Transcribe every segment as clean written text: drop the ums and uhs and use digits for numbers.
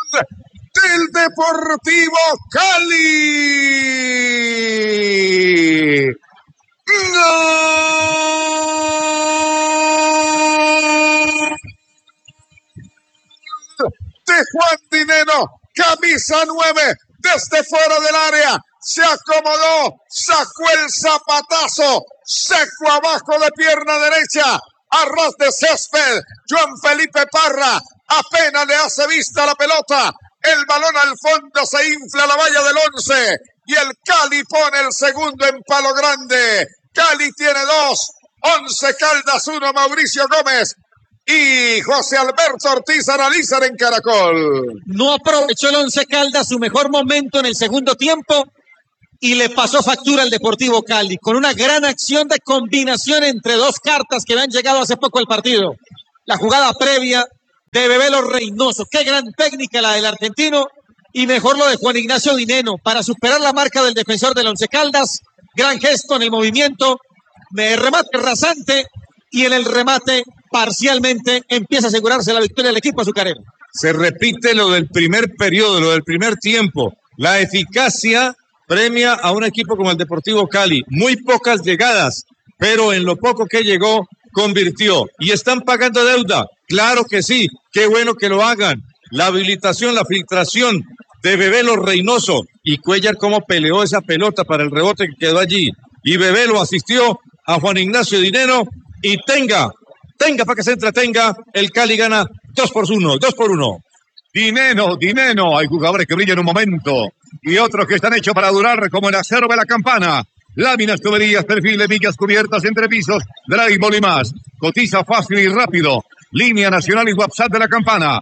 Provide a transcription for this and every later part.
del Deportivo Cali. ¡Gol! De Juan Dineno, camisa 9, desde fuera del área, se acomodó, sacó el zapatazo, seco abajo de pierna derecha, a ras de césped, Juan Felipe Parra, apenas le hace vista a la pelota, el balón al fondo se infla la valla del 11, y el Cali pone el segundo en Palo Grande. Cali tiene 2, 11 Caldas 1, Mauricio Gómez y José Alberto Ortiz analizan en Caracol. No aprovechó el Once Caldas su mejor momento en el segundo tiempo y le pasó factura al Deportivo Cali con una gran acción de combinación entre dos cartas que habían llegado hace poco al partido. La jugada previa de Bebelo Reynoso, qué gran técnica la del argentino, y mejor lo de Juan Ignacio Dineno para superar la marca del defensor del Once Caldas. Gran gesto en el movimiento, de remate rasante, y en el remate parcialmente empieza a asegurarse la victoria del equipo azucarero. Se repite lo del primer periodo, lo del primer tiempo. La eficacia premia a un equipo como el Deportivo Cali. Muy pocas llegadas, pero en lo poco que llegó, convirtió. ¿Y están pagando deuda? Claro que sí. Qué bueno que lo hagan. La habilitación, la filtración de Bebelo Reynoso. Y Cuellar cómo peleó esa pelota para el rebote que quedó allí. Y Bebelo asistió a Juan Ignacio Dineno. Y tenga para que se entretenga, el Cali gana 2-1. Dineno, hay jugadores que brillan un momento y otros que están hechos para durar, como el acero de la Campana. Láminas, tuberías, perfiles, vigas cubiertas, entrepisos, drywall y más. Cotiza fácil y rápido. Línea nacional y WhatsApp de la Campana,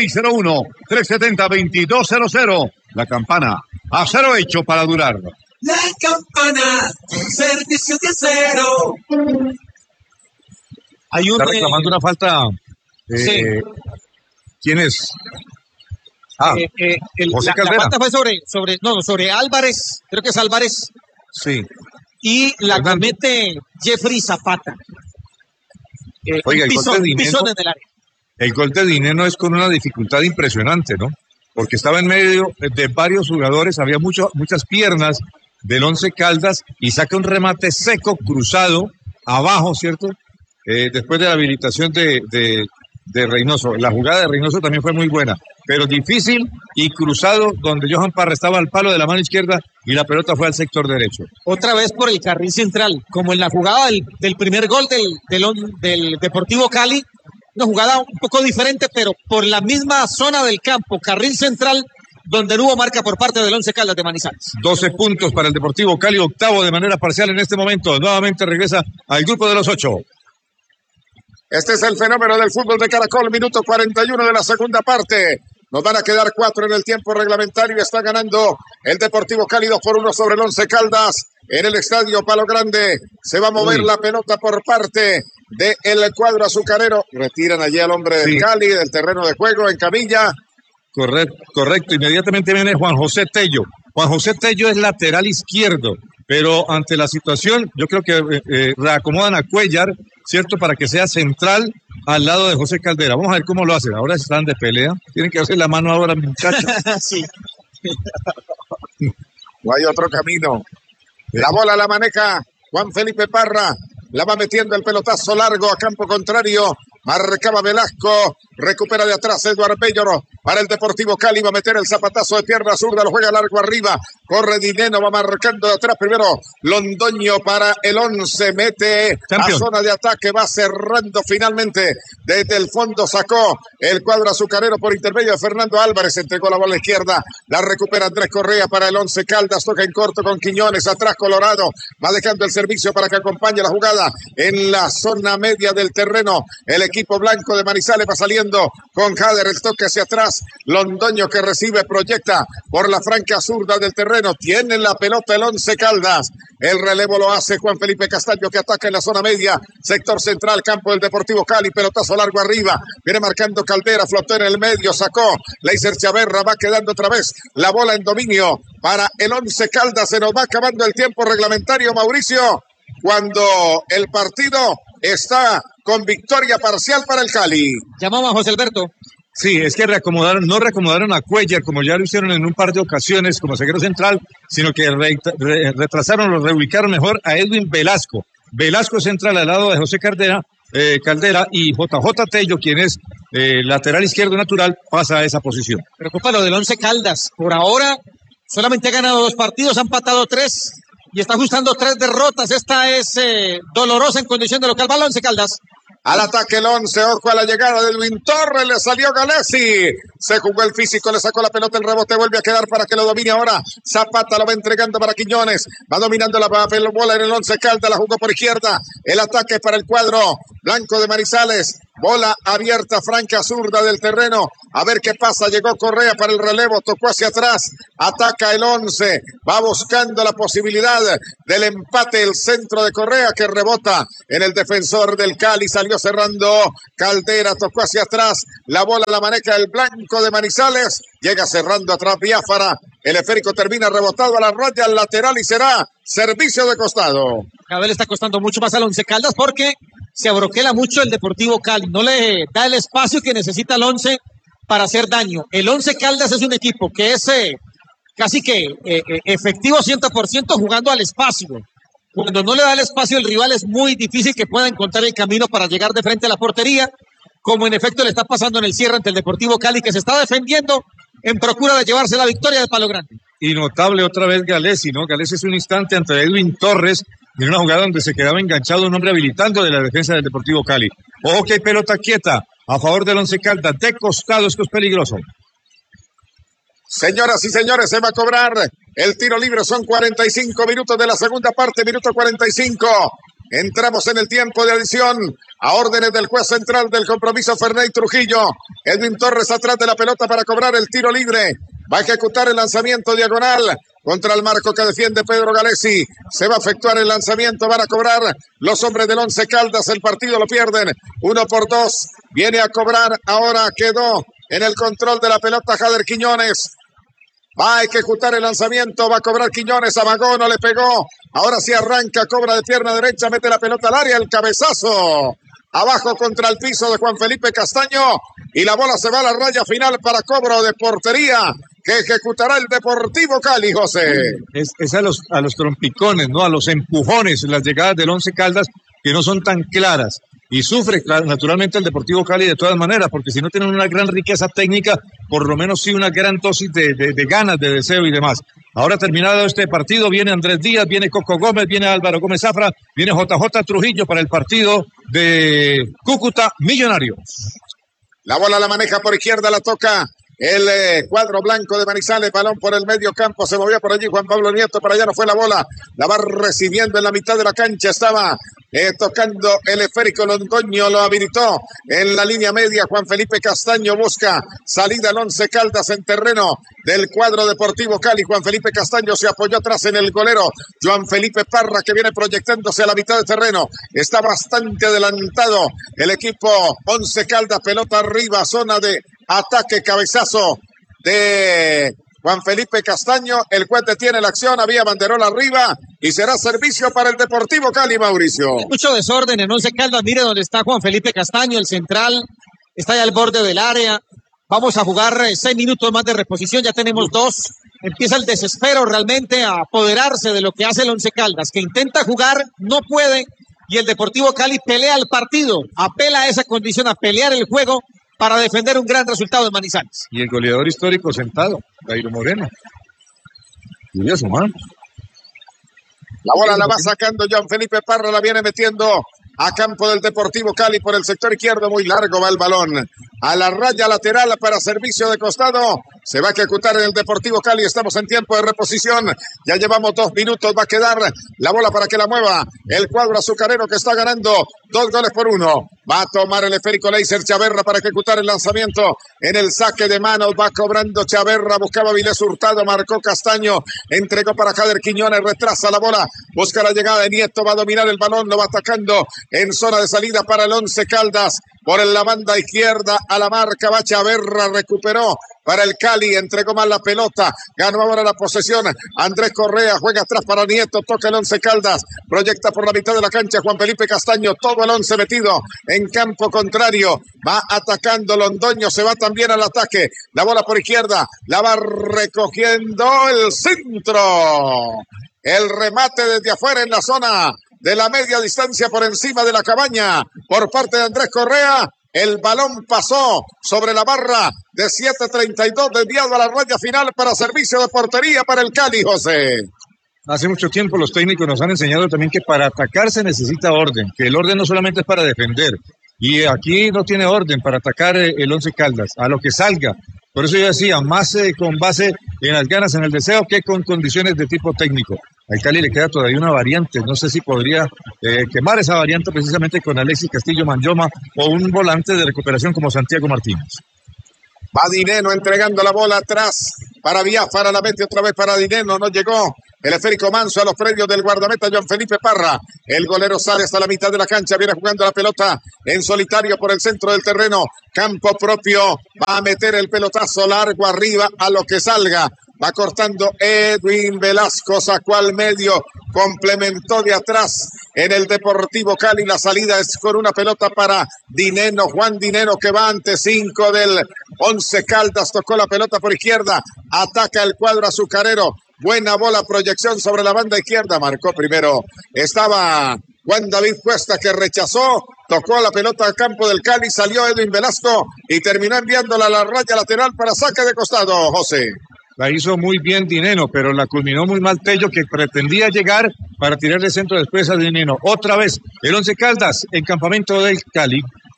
601-370-2200. La Campana, acero hecho para durar. La Campana, servicio de acero. Hay un... Está reclamando una falta. Sí. ¿Quién es? José Caldera. La falta fue sobre Álvarez, creo que es Álvarez. Sí. Y la comete Jeffrey Zapata. Oiga, el gol de Dineno es con una dificultad impresionante, ¿no? Porque estaba en medio de varios jugadores, había muchas piernas del Once Caldas y saca un remate seco, cruzado, abajo, ¿cierto? Después de la habilitación de Reynoso. La jugada de Reynoso también fue muy buena, pero difícil y cruzado, donde Johan Parra estaba al palo de la mano izquierda y la pelota fue al sector derecho. Otra vez por el carril central, como en la jugada del primer gol del Deportivo Cali, una jugada un poco diferente, pero por la misma zona del campo, carril central, donde no hubo marca por parte del Once Caldas de Manizales. 12 puntos para el Deportivo Cali, octavo de manera parcial en este momento. Nuevamente regresa al grupo de los 8. Este es el fenómeno del fútbol de Caracol, minuto 41 de la segunda parte. Nos van a quedar 4 en el tiempo reglamentario. Está ganando el Deportivo Cali 2-1 sobre el Once Caldas en el estadio Palo Grande. Se va a mover la pelota por parte del cuadro azucarero. Retiran allí al hombre del Cali del terreno de juego en camilla. Correcto. Inmediatamente viene Juan José Tello. Juan José Tello es lateral izquierdo, pero ante la situación yo creo que reacomodan a Cuellar, ¿cierto? Para que sea central al lado de José Caldera. Vamos a ver cómo lo hacen. Ahora están de pelea. Tienen que hacer la mano ahora, muchachos. Sí. No hay otro camino. La bola la maneja Juan Felipe Parra. La va metiendo el pelotazo largo a campo contrario. Marcaba Velasco, recupera de atrás Eduardo Bello para el Deportivo Cali, va a meter el zapatazo de pierna zurda, lo juega largo arriba, corre Dineno, va marcando de atrás primero Londoño para el 11, mete a zona de ataque, va cerrando finalmente, desde el fondo sacó el cuadro azucarero por intermedio de Fernando Álvarez, entregó la bola a la izquierda, la recupera Andrés Correa para el 11 Caldas, toca en corto con Quiñones, atrás Colorado, va dejando el servicio para que acompañe la jugada en la zona media del terreno, el equipo blanco de Manizales va saliendo con Jader, el toque hacia atrás, Londoño que recibe, proyecta por la franca zurda del terreno, tiene la pelota el 11 Caldas, el relevo lo hace Juan Felipe Castaño que ataca en la zona media, sector central, campo del Deportivo Cali, pelotazo largo arriba, viene marcando Caldera, flotó en el medio, sacó Leiser Chaverra, va quedando otra vez la bola en dominio para el 11 Caldas, se nos va acabando el tiempo reglamentario, Mauricio, cuando el partido está con victoria parcial para el Cali. Llamamos a José Alberto. Sí, es que no reacomodaron a Cuellar como ya lo hicieron en un par de ocasiones como zaguero central, sino que retrasaron, lo reubicaron mejor a Edwin Velasco. Velasco central al lado de José Caldera y JJ Tello, quien es lateral izquierdo natural, pasa a esa posición. Preocupa lo del Once Caldas. Por ahora solamente ha ganado 2 partidos, ha empatado 3 y está ajustando 3 derrotas. Esta es dolorosa en condición de local. Va el Once Caldas. Al ataque el 11, ojo a la llegada de Edwin Torres, le salió Galesi, se jugó el físico, le sacó la pelota, el rebote vuelve a quedar para que lo domine ahora, Zapata lo va entregando para Quiñones, va dominando la bola en el 11 Caldas, la jugó por izquierda, el ataque para el cuadro blanco de Manizales, bola abierta, franca, zurda del terreno, a ver qué pasa, llegó Correa para el relevo, tocó hacia atrás, ataca el 11, va buscando la posibilidad del empate, el centro de Correa que rebota en el defensor del Cali, salió cerrando Caldera, tocó hacia atrás, la bola la maneja el blanco de Manizales, llega cerrando atrás Biafara, el esférico termina rebotado a la raya lateral y será servicio de costado. Cada vez le está costando mucho más al Once Caldas porque se abroquela mucho el Deportivo Cali, no le da el espacio que necesita el Once para hacer daño. El Once Caldas es un equipo que es casi que efectivo 100% jugando al espacio. Cuando no le da el espacio el rival es muy difícil que pueda encontrar el camino para llegar de frente a la portería, como en efecto le está pasando en el cierre ante el Deportivo Cali, que se está defendiendo en procura de llevarse la victoria de Palo Grande. Y notable otra vez Galesi, ¿no? Galesi es un instante ante Edwin Torres en una jugada donde se quedaba enganchado un hombre habilitando de la defensa del Deportivo Cali. Ojo que hay pelota quieta a favor del Once Caldas, de costado, esto es peligroso. Señoras y señores, se va a cobrar el tiro libre, son 45 minutos de la segunda parte, minuto 45. Entramos en el tiempo de adición a órdenes del juez central del compromiso, Ferney Trujillo. Edwin Torres atrás de la pelota para cobrar el tiro libre. Va a ejecutar el lanzamiento diagonal contra el marco que defiende Pedro Galesi. Se va a efectuar el lanzamiento, van a cobrar los hombres del Once Caldas. El partido lo pierden 1-2. Viene a cobrar, ahora quedó en el control de la pelota Jader Quiñones. Va a ejecutar el lanzamiento, va a cobrar Quiñones, amagó, no le pegó. Ahora sí arranca, cobra de pierna derecha, mete la pelota al área, el cabezazo. Abajo contra el piso de Juan Felipe Castaño. Y la bola se va a la raya final para cobro de portería que ejecutará el Deportivo Cali, José. Es a los trompicones, ¿no? A los empujones, las llegadas del Once Caldas que no son tan claras. Y sufre naturalmente el Deportivo Cali de todas maneras, porque si no tienen una gran riqueza técnica, por lo menos sí una gran dosis de ganas, de deseo y demás. Ahora terminado este partido, viene Andrés Díaz, viene Coco Gómez, viene Álvaro Gómez Zafra, viene JJ Trujillo para el partido de Cúcuta Millonarios. La bola la maneja por izquierda, la toca el cuadro blanco de Manizales, balón por el medio campo, se movía por allí Juan Pablo Nieto, para allá no fue la bola, la va recibiendo en la mitad de la cancha, estaba tocando el esférico, Londoño lo habilitó en la línea media, Juan Felipe Castaño busca salida al Once Caldas en terreno del cuadro Deportivo Cali. Juan Felipe Castaño se apoyó atrás en el golero Juan Felipe Parra, que viene proyectándose a la mitad de terreno, está bastante adelantado el equipo Once Caldas, pelota arriba, zona de ataque, cabezazo de Juan Felipe Castaño, el juez detiene la acción, había banderola arriba y será servicio para el Deportivo Cali, Mauricio. Mucho desorden en Once Caldas, mire dónde está Juan Felipe Castaño, el central, está ya al borde del área, vamos a jugar 6 minutos más de reposición, ya tenemos 2, empieza el desespero realmente a apoderarse de lo que hace el Once Caldas, que intenta jugar, no puede, y el Deportivo Cali pelea el partido, apela a esa condición, a pelear el juego, para defender un gran resultado de Manizales. Y el goleador histórico sentado, Dairo Moreno. Curioso, man. La bola la va sacando Juan Felipe Parra, la viene metiendo a campo del Deportivo Cali por el sector izquierdo, muy largo va el balón. A la raya lateral para servicio de costado. Se va a ejecutar en el Deportivo Cali. Estamos en tiempo de reposición. Ya llevamos 2 minutos. Va a quedar la bola para que la mueva el cuadro azucarero, que está ganando 2-1. Va a tomar el esférico Leiser Chaverra para ejecutar el lanzamiento en el saque de manos. Va cobrando Chaverra. Buscaba Vilés Hurtado. Marcó Castaño. Entregó para Jader Quiñones. Retrasa la bola. Busca la llegada de Nieto. Va a dominar el balón. Lo va atacando en zona de salida para el Once Caldas. por la banda izquierda a la marca, va Chaverra, recuperó para el Cali, entregó mal la pelota, ganó ahora la posesión, Andrés Correa juega atrás para Nieto, toca el Once Caldas, proyecta por la mitad de la cancha Juan Felipe Castaño, todo el once metido en campo contrario, va atacando Londoño, se va también al ataque, la bola por izquierda, la va recogiendo el centro, el remate desde afuera en la zona de la media distancia por encima de la cabaña, por parte de Andrés Correa. El balón pasó sobre la barra de 7:32, desviado a la raya final para servicio de portería para el Cali, José. Hace mucho tiempo los técnicos nos han enseñado también que para atacar se necesita orden, que el orden no solamente es para defender. Y aquí no tiene orden para atacar el Once Caldas, a lo que salga. Por eso yo decía, más con base en las ganas, en el deseo, que con condiciones de tipo técnico. Al Cali le queda todavía una variante, no sé si podría quemar esa variante precisamente con Alexis Castillo Manyoma o un volante de recuperación como Santiago Martínez. Va Dineno entregando la bola atrás para Biafara, la mete otra vez para Dineno, no llegó el esférico Manso a los predios del guardameta Juan Felipe Parra. El golero sale hasta la mitad de la cancha, viene jugando la pelota en solitario por el centro del terreno, campo propio, va a meter el pelotazo largo arriba a lo que salga. Va cortando Edwin Velasco, sacó al medio, complementó de atrás en el Deportivo Cali. La salida es con una pelota para Dineno, Juan Dineno, que va ante 5 del Once Caldas. Tocó la pelota por izquierda, ataca el cuadro azucarero. Buena bola, proyección sobre la banda izquierda. Marcó primero, estaba Juan David Cuesta, que rechazó. Tocó la pelota al campo del Cali, salió Edwin Velasco y terminó enviándola a la raya lateral para saque de costado, José. La hizo muy bien Dineno, pero la culminó muy mal Tello, que pretendía llegar para tirar de centro después a Dineno. Otra vez, el Once Caldas, en campamento del Cali.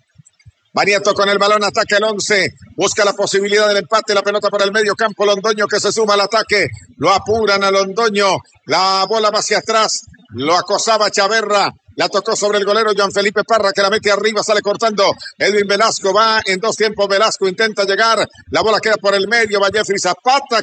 Mariato con el balón, ataca el Once, busca la posibilidad del empate, la pelota por el medio campo, Londoño que se suma al ataque, lo apuran a Londoño, la bola va hacia atrás, lo acosaba Chaverra, la tocó sobre el golero Juan Felipe Parra, que la mete arriba, sale cortando Edwin Velasco, va en 2 tiempos, Velasco intenta llegar, la bola queda por el medio, va Jeffrey Zapata,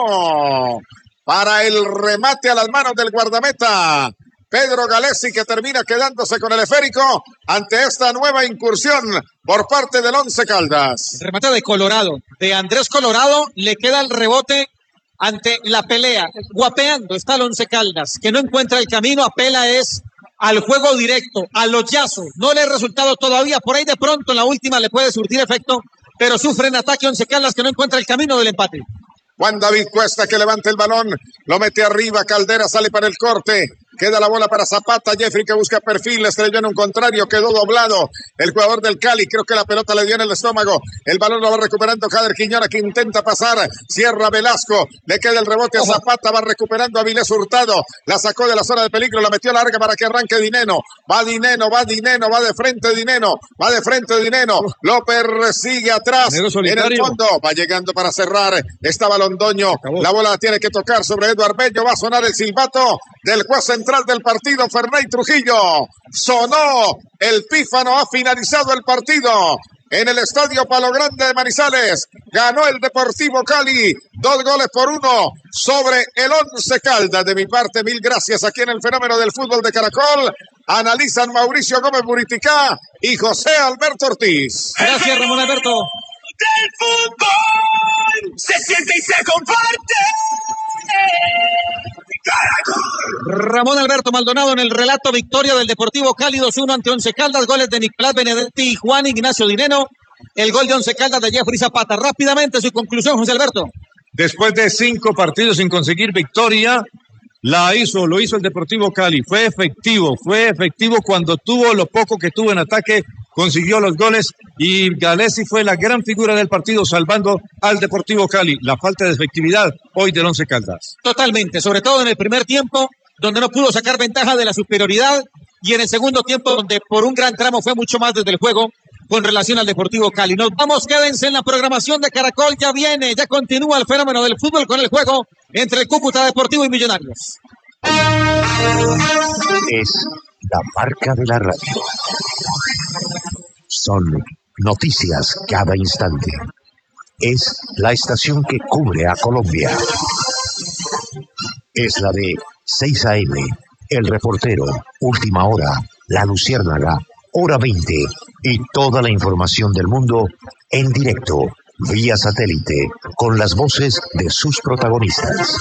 quedó para el remate a las manos del guardameta Pedro Galesi, que termina quedándose con el esférico ante esta nueva incursión por parte del Once Caldas. Remate de Colorado, de Andrés Colorado, le queda el rebote ante la pelea, guapeando está el Once Caldas, que no encuentra el camino, apela al juego directo, al hoyazo, no le ha resultado todavía, por ahí de pronto en la última le puede surtir efecto, pero sufre en ataque Once Caldas, que no encuentra el camino del empate. Juan David Cuesta, que levanta el balón, lo mete arriba, Caldera sale para el corte, queda la bola para Zapata, Jeffrey que busca perfil, estrelló en un contrario, quedó doblado el jugador del Cali, creo que la pelota le dio en el estómago, el balón lo va recuperando Jader Quiñona, que intenta pasar, cierra Velasco, le queda el rebote a Zapata, va recuperando a Vilés Hurtado, la sacó de la zona de peligro, la metió larga para que arranque Dineno, va Dineno, va de frente Dineno, lo persigue atrás, en el fondo, va llegando para cerrar, estaba Londoño, la bola tiene que tocar sobre Eduardo Bello, va a sonar el silbato del juez central del partido, Ferney Trujillo, sonó el pífano, ha finalizado el partido en el Estadio Palo Grande de Manizales, ganó el Deportivo Cali, 2-1 sobre el Once Caldas. De mi parte, mil gracias aquí en el Fenómeno del Fútbol de Caracol, analizan Mauricio Gómez Buriticá y José Alberto Ortiz. Gracias, Ramón Alberto. Del fútbol se siente y se comparte. Ramón Alberto Maldonado en el relato, victoria del Deportivo Cali 2-1 ante Once Caldas, goles de Nicolás Benedetti y Juan Ignacio Dineno, el gol de Once Caldas de Jeffrey Zapata. Rápidamente su conclusión, José Alberto. Después de 5 partidos sin conseguir victoria, lo hizo el Deportivo Cali, fue efectivo cuando tuvo lo poco que tuvo en ataque, consiguió los goles y Galesi fue la gran figura del partido salvando al Deportivo Cali. La falta de efectividad hoy del Once Caldas. Totalmente, sobre todo en el primer tiempo, donde no pudo sacar ventaja de la superioridad, y en el segundo tiempo, donde por un gran tramo fue mucho más desde el juego con relación al Deportivo Cali. Nos vamos, quédense en la programación de Caracol, ya continúa el Fenómeno del Fútbol con el juego entre el Cúcuta Deportivo y Millonarios. Es la marca de la radio. Son noticias cada instante. Es la estación que cubre a Colombia. Es la de 6 a.m., El Reportero, Última Hora, La Luciérnaga, Hora 20, y toda la información del mundo en directo, vía satélite, con las voces de sus protagonistas.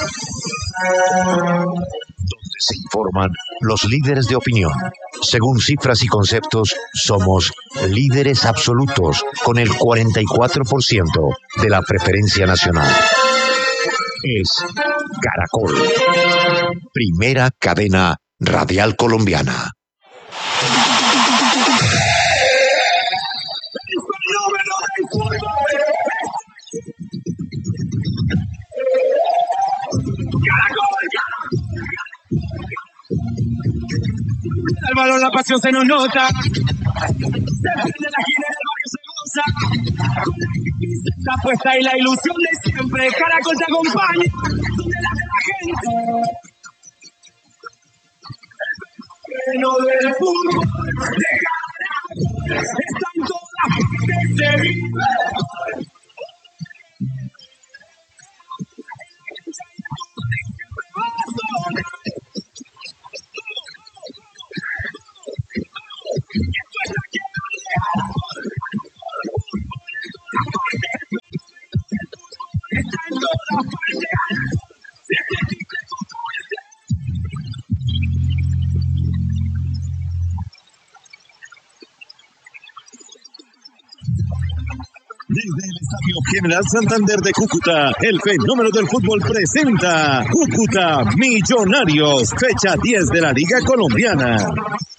Donde se informan los líderes de opinión. Según cifras y conceptos, somos líderes absolutos con el 44% de la preferencia nacional. Es Caracol, primera cadena radial colombiana. El balón, la pasión se nos nota. Se prende la gira del barrio, se goza. La apuesta y la ilusión de siempre. Caracol te acompaña. Donde la gente. El freno del fútbol de Caracol está en todas partes. Se vive. Desde el Estadio General Santander de Cúcuta, el fenómeno del fútbol presenta Cúcuta Millonarios, fecha 10 de la Liga Colombiana.